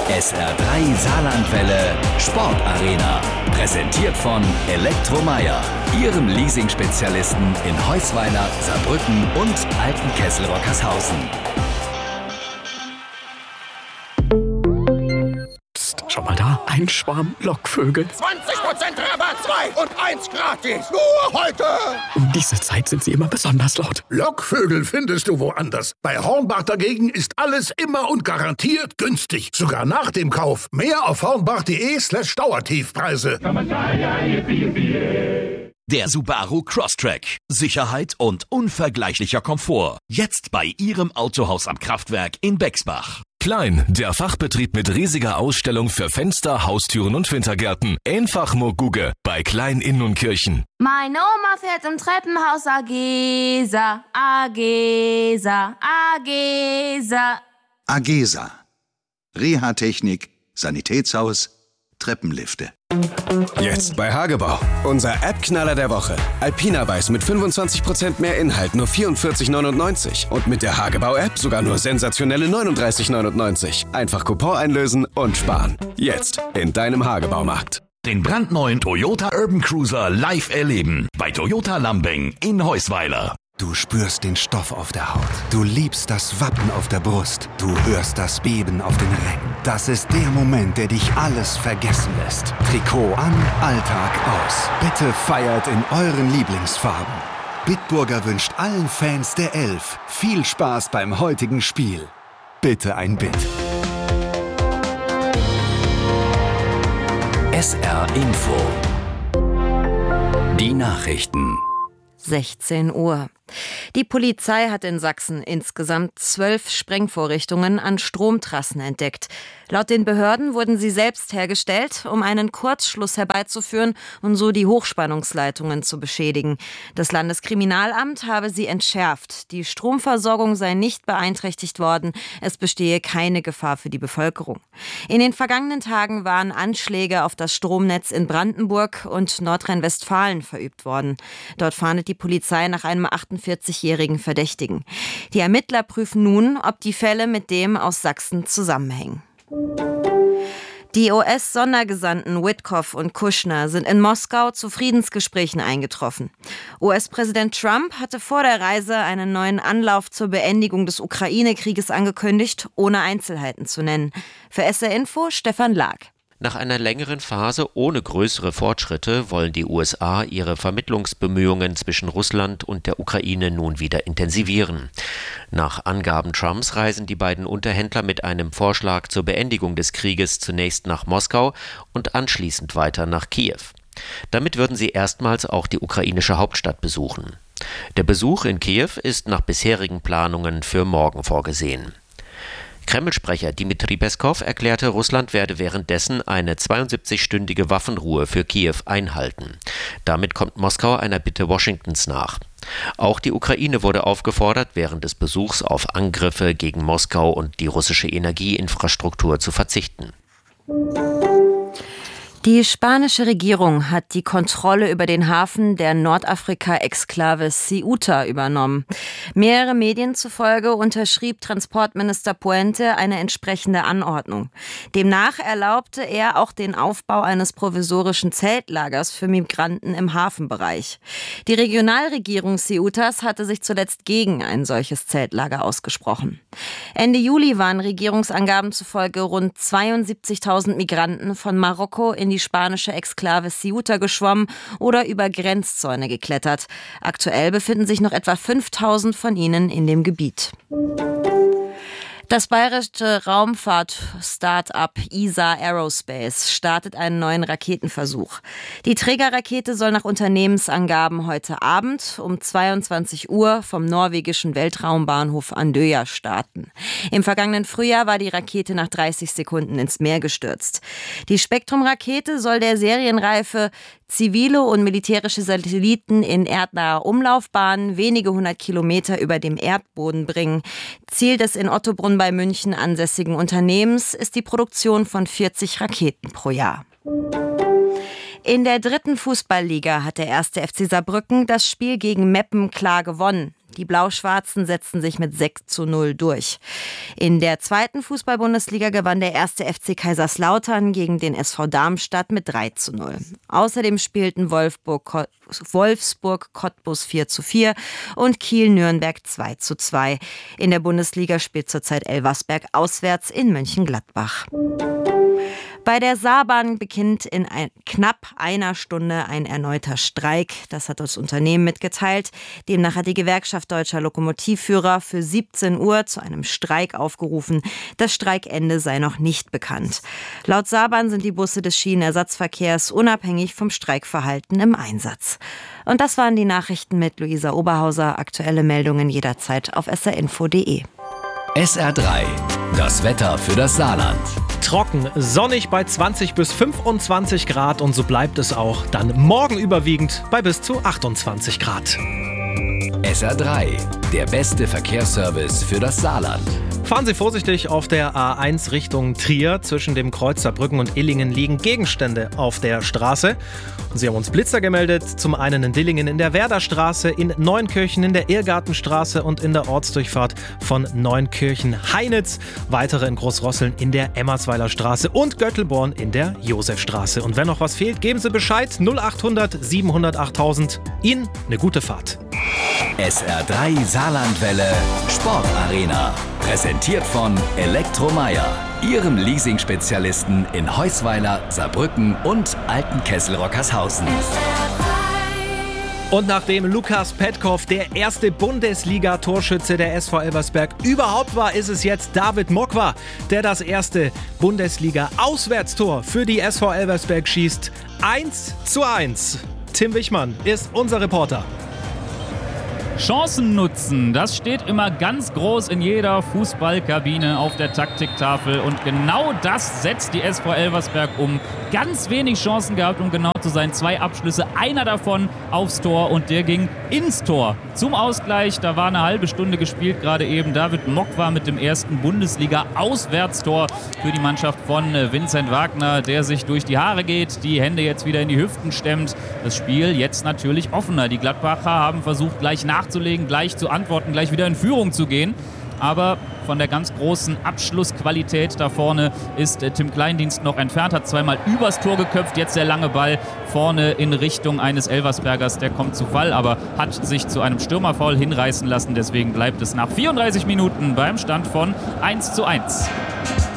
SR3 Saarlandwelle Sportarena. Präsentiert von Elektromeyer, Ihrem Leasing-Spezialisten in Heusweiler, Saarbrücken und Altenkessel-Rockershausen. Psst, schau mal da, ein Schwarm Lockvögel. 20% Rabatt, 2 und 1 gratis. Nur heute. Um diese Zeit sind sie immer besonders laut. Lockvögel findest du woanders. Bei Hornbach dagegen ist alles immer und garantiert günstig. Sogar nach dem Kauf. Mehr auf hornbach.de/Dauertiefpreise. Der Subaru Crosstrek. Sicherheit und unvergleichlicher Komfort. Jetzt bei Ihrem Autohaus am Kraftwerk in Bexbach. Klein, der Fachbetrieb mit riesiger Ausstellung für Fenster, Haustüren und Wintergärten. Einfach nur Guge bei Klein in Nunnkirchen. Meine Oma fährt im Treppenhaus Agesa, Agesa, Agesa. Agesa. Reha-Technik, Sanitätshaus, Treppenlifte. Jetzt bei Hagebau. Unser App-Knaller der Woche. Alpina Weiß mit 25% mehr Inhalt, nur 44,99. Und mit der Hagebau-App sogar nur sensationelle 39,99. Einfach Coupon einlösen und sparen. Jetzt in deinem Hagebaumarkt. Den brandneuen Toyota Urban Cruiser live erleben. Bei Toyota Lambing in Heusweiler. Du spürst den Stoff auf der Haut. Du liebst das Wappen auf der Brust. Du hörst das Beben auf den Rängen. Das ist der Moment, der dich alles vergessen lässt. Trikot an, Alltag aus. Bitte feiert in euren Lieblingsfarben. Bitburger wünscht allen Fans der Elf viel Spaß beim heutigen Spiel. Bitte ein Bit. SR Info. Die Nachrichten. 16 Uhr. Die Polizei hat in Sachsen insgesamt 12 Sprengvorrichtungen an Stromtrassen entdeckt. Laut den Behörden wurden sie selbst hergestellt, um einen Kurzschluss herbeizuführen und so die Hochspannungsleitungen zu beschädigen. Das Landeskriminalamt habe sie entschärft. Die Stromversorgung sei nicht beeinträchtigt worden. Es bestehe keine Gefahr für die Bevölkerung. In den vergangenen Tagen waren Anschläge auf das Stromnetz in Brandenburg und Nordrhein-Westfalen verübt worden. Dort fahndet die Polizei nach einem 48-jährigen Verdächtigen. Die Ermittler prüfen nun, ob die Fälle mit dem aus Sachsen zusammenhängen. Die US-Sondergesandten Witkoff und Kushner sind in Moskau zu Friedensgesprächen eingetroffen. US-Präsident Trump hatte vor der Reise einen neuen Anlauf zur Beendigung des Ukraine-Krieges angekündigt, ohne Einzelheiten zu nennen. Für SR Info Stefan Lag. Nach einer längeren Phase ohne größere Fortschritte wollen die USA ihre Vermittlungsbemühungen zwischen Russland und der Ukraine nun wieder intensivieren. Nach Angaben Trumps reisen die beiden Unterhändler mit einem Vorschlag zur Beendigung des Krieges zunächst nach Moskau und anschließend weiter nach Kiew. Damit würden sie erstmals auch die ukrainische Hauptstadt besuchen. Der Besuch in Kiew ist nach bisherigen Planungen für morgen vorgesehen. Kreml-Sprecher Dmitri Peskov erklärte, Russland werde währenddessen eine 72-stündige Waffenruhe für Kiew einhalten. Damit kommt Moskau einer Bitte Washingtons nach. Auch die Ukraine wurde aufgefordert, während des Besuchs auf Angriffe gegen Moskau und die russische Energieinfrastruktur zu verzichten. Die spanische Regierung hat die Kontrolle über den Hafen der Nordafrika-Exklave Ceuta übernommen. Mehrere Medien zufolge unterschrieb Transportminister Puente eine entsprechende Anordnung. Demnach erlaubte er auch den Aufbau eines provisorischen Zeltlagers für Migranten im Hafenbereich. Die Regionalregierung Ceutas hatte sich zuletzt gegen ein solches Zeltlager ausgesprochen. Ende Juli waren Regierungsangaben zufolge rund 72.000 Migranten von Marokko in die spanische Exklave Ceuta geschwommen oder über Grenzzäune geklettert. Aktuell befinden sich noch etwa 5.000 von ihnen in dem Gebiet. Das bayerische Raumfahrt-Start-up ESA Aerospace startet einen neuen Raketenversuch. Die Trägerrakete soll nach Unternehmensangaben heute Abend um 22 Uhr vom norwegischen Weltraumbahnhof Andøya starten. Im vergangenen Frühjahr war die Rakete nach 30 Sekunden ins Meer gestürzt. Die Spektrum-Rakete soll der serienreife zivile und militärische Satelliten in erdnaher Umlaufbahn wenige 100 Kilometer über dem Erdboden bringen. Ziel des in Ottobrunn bei München ansässigen Unternehmens ist die Produktion von 40 Raketen pro Jahr. In der 3. Fußballliga hat der 1. FC Saarbrücken das Spiel gegen Meppen klar gewonnen. Die Blau-Schwarzen setzten sich mit 6:0 durch. In der 2. Fußball-Bundesliga gewann der 1. FC Kaiserslautern gegen den SV Darmstadt mit 3:0. Außerdem spielten Wolfsburg Cottbus 4:4 und Kiel-Nürnberg 2:2. In der Bundesliga spielt zurzeit Elversberg auswärts in Mönchengladbach. Bei der Saarbahn beginnt in knapp einer Stunde ein erneuter Streik. Das hat das Unternehmen mitgeteilt. Demnach hat die Gewerkschaft Deutscher Lokomotivführer für 17 Uhr zu einem Streik aufgerufen. Das Streikende sei noch nicht bekannt. Laut Saarbahn sind die Busse des Schienenersatzverkehrs unabhängig vom Streikverhalten im Einsatz. Und das waren die Nachrichten mit Luisa Oberhauser. Aktuelle Meldungen jederzeit auf srinfo.de. SR3, das Wetter für das Saarland. Trocken, sonnig bei 20 bis 25 Grad und so bleibt es auch dann morgen überwiegend bei bis zu 28 Grad. SR3, der beste Verkehrsservice für das Saarland. Fahren Sie vorsichtig auf der A1 Richtung Trier. Zwischen dem Kreuz Saarbrücken und Illingen liegen Gegenstände auf der Straße. Und Sie haben uns Blitzer gemeldet. Zum einen in Dillingen in der Werderstraße, in Neunkirchen in der Irrgartenstraße und in der Ortsdurchfahrt von Neunkirchen-Heinitz. Weitere in Großrosseln in der Emmersweiler Straße und Göttelborn in der Josefstraße. Und wenn noch was fehlt, geben Sie Bescheid. 0800 700 8000. Ihnen eine gute Fahrt. SR3 Saarlandwelle Sportarena. Präsentiert von Elektromeyer, Ihrem Leasing-Spezialisten in Heusweiler, Saarbrücken und Altenkessel-Rockershausen. Und nachdem Lukas Petkov der erste Bundesliga-Torschütze der SV Elversberg überhaupt war, ist es jetzt David Mokwa, der das erste Bundesliga-Auswärtstor für die SV Elversberg schießt. 1:1. Tim Wichmann ist unser Reporter. Chancen nutzen, das steht immer ganz groß in jeder Fußballkabine auf der Taktiktafel und genau das setzt die SV Elversberg um. Ganz wenig Chancen gehabt, um genau zu sein. 2 Abschlüsse, einer davon aufs Tor und der ging ins Tor. Zum Ausgleich, da war eine halbe Stunde gespielt gerade eben. David Mokwa mit dem ersten Bundesliga-Auswärtstor für die Mannschaft von Vincent Wagner, der sich durch die Haare geht, die Hände jetzt wieder in die Hüften stemmt. Das Spiel jetzt natürlich offener. Die Gladbacher haben versucht, gleich nachzulegen, gleich zu antworten, gleich wieder in Führung zu gehen. Aber von der ganz großen Abschlussqualität da vorne ist Tim Kleindienst noch entfernt, hat zweimal übers Tor geköpft, jetzt der lange Ball vorne in Richtung eines Elversbergers, der kommt zu Fall, aber hat sich zu einem Stürmerfoul hinreißen lassen, deswegen bleibt es nach 34 Minuten beim Stand von 1:1.